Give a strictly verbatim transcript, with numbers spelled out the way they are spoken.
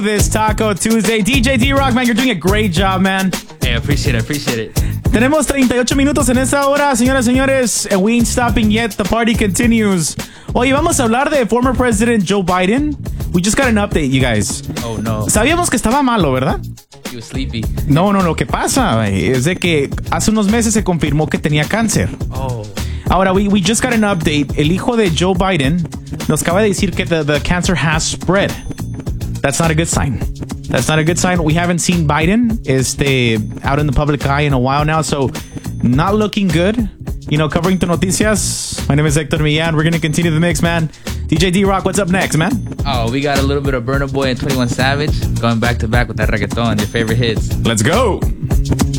This Taco Tuesday. D J D-Rock, man, you're doing a great job, man. Hey, I appreciate it, appreciate it. Tenemos treinta y ocho minutos en esta hora, señoras y señores. And we ain't stopping yet. The party continues. Oye, vamos a hablar de former President Joe Biden. We just got an update, you guys. Oh, no. Sabíamos que estaba malo, ¿verdad? He was sleepy. No, no, lo que pasa güey, es de que hace unos meses se confirmó que tenía cáncer. Oh. Ahora, we, we just got an update. El hijo de Joe Biden nos acaba de decir que the, the cancer has spread. That's not a good sign. That's not a good sign. We haven't seen Biden este, out in the public eye in a while now, so not looking good. You know, covering the noticias. My name is Hector Millán. We're going to continue the mix, man. D J D-Rock, what's up next, man? Oh, we got a little bit of Burna Boy and twenty-one Savage going back to back with that reggaeton, your favorite hits. Let's go.